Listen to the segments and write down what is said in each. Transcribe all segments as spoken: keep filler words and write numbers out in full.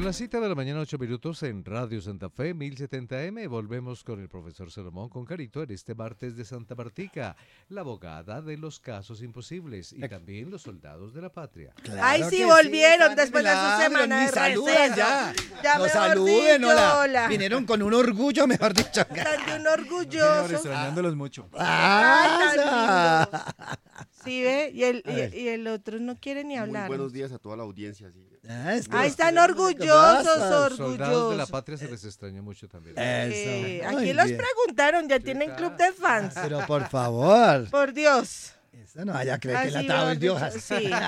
las siete de la mañana, ocho minutos en Radio Santa Fe, mil setenta eme. Volvemos con el profesor Salomón con Carito en este martes de Santa Martica, la abogada de los casos imposibles y también los soldados de la patria. Claro Ay, sí, que volvieron sí, después de su milagro, semana ni de saludan receso. ya. Ya, Los mejor saluden, dicho, hola. hola. Vinieron con un orgullo, mejor dicho. Están de un Señor, orgulloso. extrañándolos mucho. Ay, tan ¡Ah! Sí, ve, y el, A ver. y, y el otro no quiere ni Muy hablar. buenos días a toda la audiencia. Sí. Ah, es que Ahí los están queremos de orgullosos, cosas. Soldados de la orgullosos. patria se les extrañó mucho también. Eh, Eso. Muy aquí los bien. preguntaron, ya Sí, tienen claro. club de fans. Pero por favor, Por Dios. eso no vaya a creer que Así, el atado mejor es de dicho, hojas.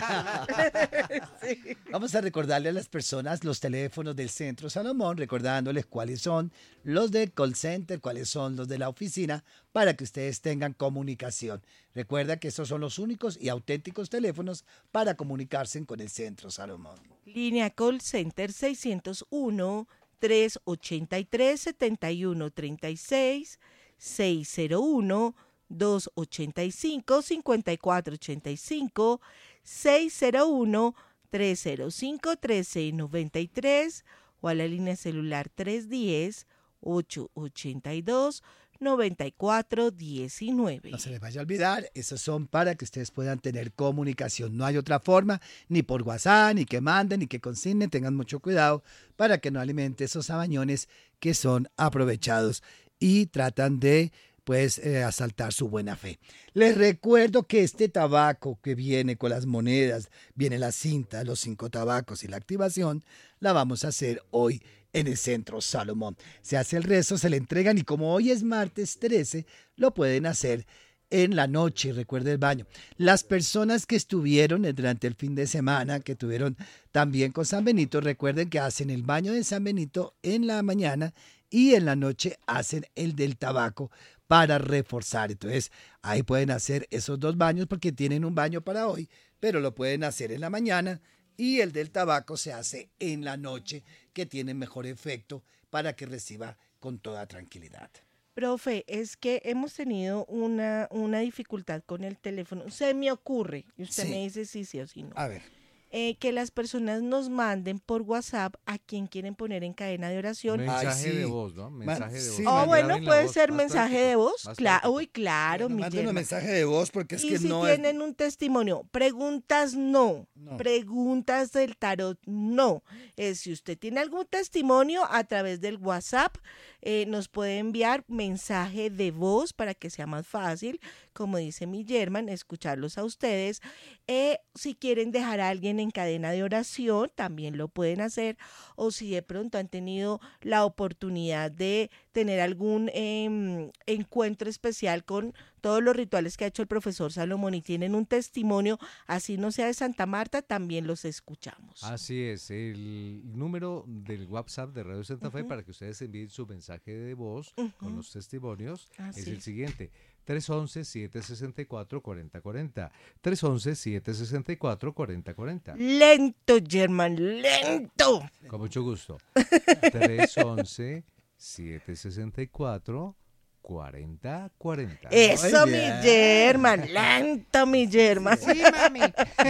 Sí. Sí. Vamos a recordarle a las personas los teléfonos del Centro Salomón, recordándoles cuáles son los del call center, cuáles son los de la oficina, para que ustedes tengan comunicación. Recuerda que esos son los únicos y auténticos teléfonos para comunicarse con el Centro Salomón. Línea Call Center seiscientos uno, trescientos ochenta y tres, setenta y uno treinta y seis, seiscientos uno, doscientos ochenta y cinco, cincuenta y cuatro ochenta y cinco, seiscientos uno, trescientos cinco, trece noventa y tres o a la línea celular trescientos diez, ochocientos ochenta y dos, noventa y cuatro diecinueve. No se les vaya a olvidar, esos son para que ustedes puedan tener comunicación. No hay otra forma, ni por WhatsApp, ni que manden, ni que consignen. Tengan mucho cuidado para que no alimente esos abañones que son aprovechados y tratan de pues eh, asaltar su buena fe. Les recuerdo que este tabaco que viene con las monedas, viene la cinta, los cinco tabacos y la activación, la vamos a hacer hoy en el Centro Salomón. Se hace el rezo, se le entregan y como hoy es martes trece, lo pueden hacer en la noche, recuerde el baño. Las personas que estuvieron durante el fin de semana, que tuvieron también con San Benito, recuerden que hacen el baño de San Benito en la mañana y en la noche hacen el del tabaco para reforzar. Entonces, ahí pueden hacer esos dos baños porque tienen un baño para hoy, pero lo pueden hacer en la mañana y el del tabaco se hace en la noche, que tiene mejor efecto para que reciba con toda tranquilidad. Profe, es que hemos tenido una, una dificultad con el teléfono. Se me ocurre, y usted Sí. me dice sí, sí o sí no. A ver. Eh, que las personas nos manden por WhatsApp a quien quieren poner en cadena de oración. Mensaje Ay, sí. de voz, ¿no? Mensaje de voz. sí, Oh, man, bueno, Graben la puede voz, ser más mensaje práctico, de voz. más Cla- práctico. Uy, claro, Bueno, mi manden un yerma. mensaje de voz porque es Y que si no es... tienen un testimonio, preguntas no, No. preguntas del tarot no. Eh, si usted tiene algún testimonio a través del WhatsApp, eh, nos puede enviar mensaje de voz para que sea más fácil, como dice mi German, escucharlos a ustedes. Eh, si quieren dejar a alguien en cadena de oración, también lo pueden hacer. O si de pronto han tenido la oportunidad de tener algún eh, encuentro especial con todos los rituales que ha hecho el profesor Salomón y tienen un testimonio, así no sea de Santa Marta, también los escuchamos. Así es, el número del WhatsApp de Radio Santa Fe Ujú. para que ustedes envíen su mensaje de voz Ujú. con los testimonios Así es el es. siguiente: tres once, siete sesenta y cuatro, cuarenta cuarenta. tres once, siete sesenta y cuatro, cuarenta cuarenta. Lento, German, lento. Con mucho gusto. tres once, siete sesenta y cuatro, cuarenta cuarenta. Eso, mi bien. German, lento, mi German. Sí, mami.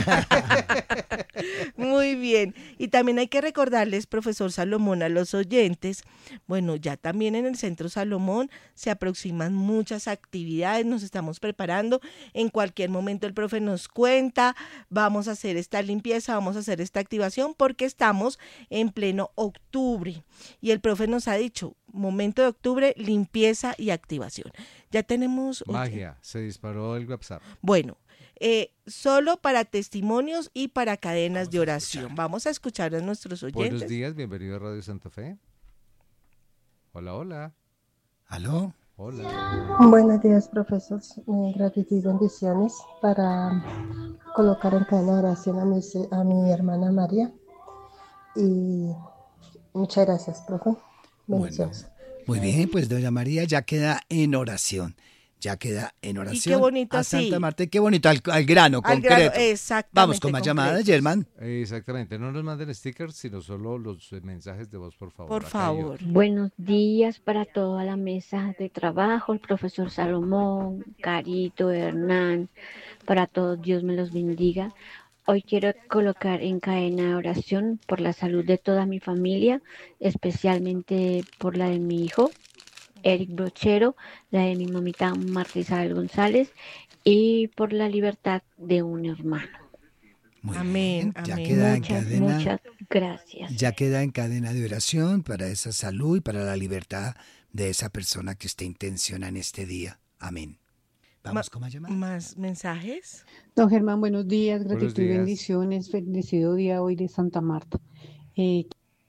Muy bien. Y también hay que recordarles, profesor Salomón, a los oyentes, bueno, ya también en el Centro Salomón se aproximan muchas actividades, nos estamos preparando. En cualquier momento el profe nos cuenta, vamos a hacer esta limpieza, vamos a hacer esta activación, porque estamos en pleno octubre. Y el profe nos ha dicho, momento de octubre, limpieza y activación. Ya tenemos... Magia, se disparó el WhatsApp. Bueno, eh, solo para testimonios y para cadenas de oración. Vamos a escuchar a nuestros oyentes. Buenos días, bienvenido a Radio Santa Fe. Hola, hola. ¿Aló? Hola. Buenos días, profesor. Eh, gratitud y bendiciones para colocar en cadena de oración a mi, a mi hermana María. Y muchas gracias, profe. Bueno, Bendiciones. muy bien, pues doña María ya queda en oración. Ya queda en oración. qué bonito a así. Santa Marta. Qué bonito, al, al grano, Al concreto. grano, exactamente, Vamos con más llamadas, concretos. Germán. Exactamente, no nos manden stickers, sino solo los eh, mensajes de voz, por favor. Por Acá hay favor. otro. Buenos días para toda la mesa de trabajo, el profesor Salomón, Carito, Hernán, para todos, Dios me los bendiga. Hoy quiero colocar en cadena de oración por la salud de toda mi familia, especialmente por la de mi hijo, Eric Brochero, la de mi mamita Marta Isabel González y por la libertad de un hermano. Muy Amén, bien, ya amén. queda en Muchas, cadena, muchas gracias. ya queda en cadena de oración para esa salud y para la libertad de esa persona que usted intenciona en este día. Amén. Vamos Ma- con más llamadas. ¿Más mensajes? Don Germán, buenos días, Buenos gratitud y días. bendiciones. Bendecido día hoy de Santa Marta. Eh,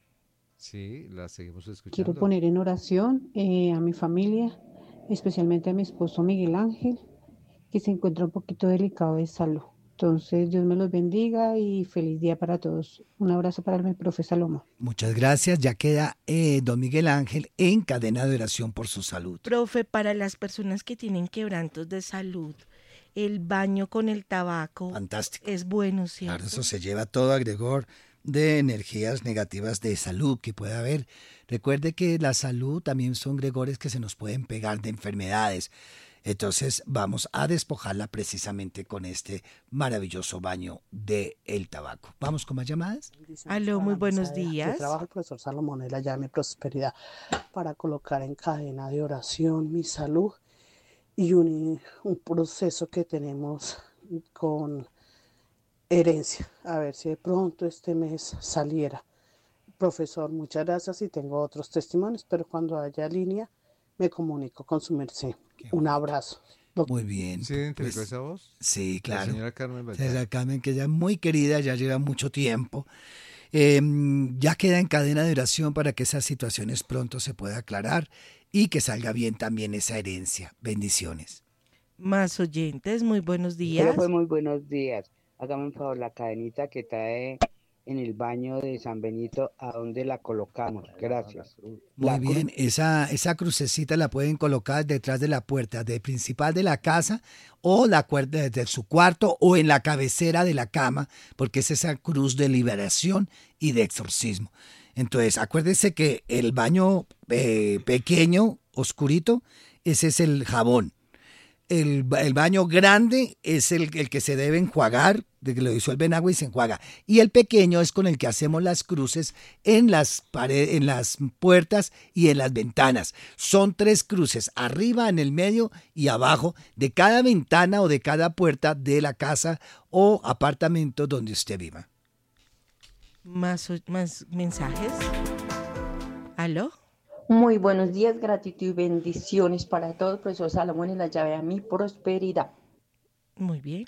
Sí, la seguimos quiero escuchando. poner en oración eh, a mi familia, especialmente a mi esposo Miguel Ángel, que se encuentra un poquito delicado de salud. Entonces, Dios me los bendiga y feliz día para todos. Un abrazo para el profe Salomón. Muchas gracias. Ya queda eh, don Miguel Ángel en cadena de oración por su salud. Profe, para las personas que tienen quebrantos de salud, el baño con el tabaco Fantástico. es bueno, ¿cierto? Claro, eso se lleva todo agregor de energías negativas de salud que puede haber. Recuerde que la salud también son gregores que se nos pueden pegar de enfermedades. Entonces vamos a despojarla precisamente con este maravilloso baño de el tabaco. ¿Vamos con más llamadas? Aló, muy buenos días. Yo trabajo el profesor Salomón, él allá mi prosperidad, para colocar en cadena de oración mi salud y un, un proceso que tenemos con herencia. A ver si de pronto este mes saliera. Profesor, muchas gracias y tengo otros testimonios, pero cuando haya línea me comunico con su merced. Un abrazo. Muy bien. ¿Sí identificó Pues, esa voz? sí, La claro. señora Carmen Beltrán. Señora Carmen, que ya es muy querida, ya lleva mucho tiempo. Eh, ya queda en cadena de oración para que esas situaciones pronto se pueda aclarar y que salga bien también esa herencia. Bendiciones. Más oyentes, muy buenos días. Pero pues muy buenos días. Hágame un favor, la cadenita que trae en el baño de San Benito, ¿a dónde la colocamos? Gracias. Muy La bien, cruz- esa, esa crucecita la pueden colocar detrás de la puerta de principal de la casa o la puerta de su cuarto o en la cabecera de la cama, porque es esa cruz de liberación y de exorcismo. Entonces, acuérdese que el baño eh, pequeño, oscurito, ese es el jabón. El, ba- el baño grande es el, el que se debe enjuagar, de que lo disuelve en agua y se enjuaga. Y el pequeño es con el que hacemos las cruces en las paredes, en las puertas y en las ventanas. Son tres cruces, arriba, en el medio y abajo, de cada ventana o de cada puerta de la casa o apartamento donde usted viva. Más, o- más mensajes. ¿Aló? Muy buenos días, gratitud y bendiciones para todos. Profesor Salomón y la llave a mi prosperidad. Muy bien.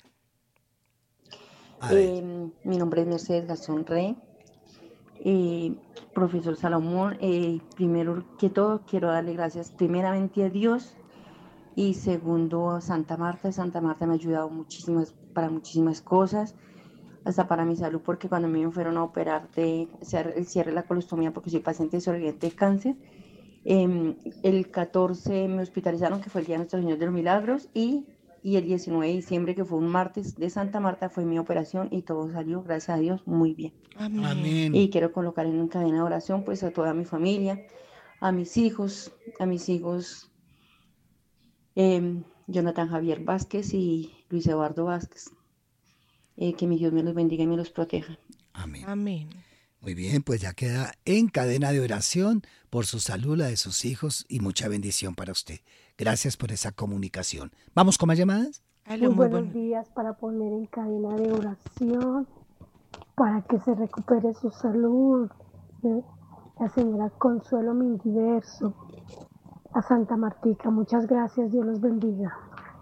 A ver. Eh, mi nombre es Mercedes Gastón Rey. Eh, profesor Salomón, eh, primero que todo quiero darle gracias primeramente a Dios y segundo a Santa Marta. Santa Marta me ha ayudado muchísimas, para muchísimas cosas, hasta para mi salud, porque cuando a mí me fueron a operar de el cierre de la colostomía, porque soy paciente sobreviviente de cáncer, eh, el catorce me hospitalizaron, que fue el día de Nuestro Señor de los Milagros, y, y el diecinueve de diciembre, que fue un martes de Santa Marta, fue mi operación y todo salió, gracias a Dios, muy bien. Amén. Amén. Y quiero colocar en cadena de oración pues a toda mi familia, a mis hijos, a mis hijos eh, Jonathan Javier Vázquez y Luis Eduardo Vázquez. Eh, que mi Dios me los bendiga y me los proteja. Amén. Amén. Muy bien, pues ya queda en cadena de oración por su salud, la de sus hijos y mucha bendición para usted. Gracias por esa comunicación. ¿Vamos con más llamadas? Aló, Muy muy buenos bueno. días para poner en cadena de oración para que se recupere su salud. ¿eh? La señora Consuelo Mindiverso, a Santa Martica. Muchas gracias, Dios los bendiga.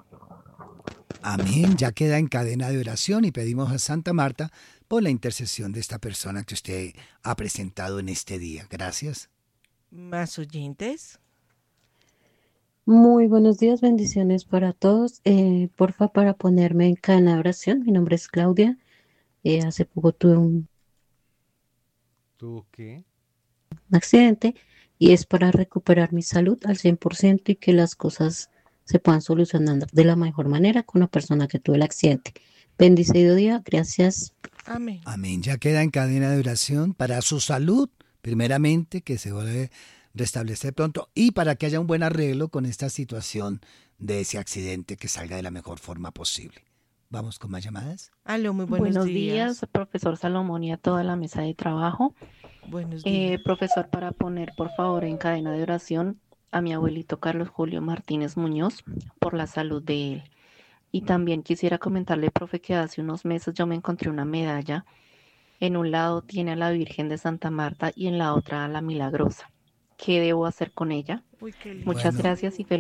Amén, ya queda en cadena de oración y pedimos a Santa Marta por la intercesión de esta persona que usted ha presentado en este día. Gracias. Más oyentes. Muy buenos días, bendiciones para todos. Eh, porfa, para ponerme en cadena de oración, mi nombre es Claudia. Eh, hace poco tuve un ¿Tú qué? accidente y es para recuperar mi salud al cien por ciento y que las cosas se puedan solucionar de la mejor manera con la persona que tuvo el accidente. Bendecido día, gracias. Amén. Amén, ya queda en cadena de oración para su salud, primeramente, que se vuelve restablecer pronto y para que haya un buen arreglo con esta situación de ese accidente que salga de la mejor forma posible. Vamos con más llamadas. Aló, muy buenos, Buenos días. días, profesor Salomón y a toda la mesa de trabajo. Buenos Eh, días. profesor, para poner por favor en cadena de oración a mi abuelito Carlos Julio Martínez Muñoz por la salud de él. Y también quisiera comentarle, profe, que hace unos meses yo me encontré una medalla. En un lado tiene a la Virgen de Santa Marta y en la otra a la Milagrosa. ¿Qué debo hacer con ella? Uy, qué lindo. Muchas Bueno. gracias y feliz.